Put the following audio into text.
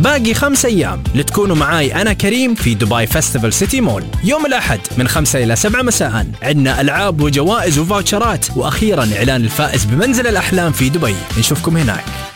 باقي 5 أيام لتكونوا معاي أنا كريم في دبي فيستيفال سيتي مول. يوم الأحد من 5 إلى 7 مساء عندنا ألعاب وجوائز وفاوتشرات، وأخيرا إعلان الفائز بمنزل الأحلام في دبي. نشوفكم هناك.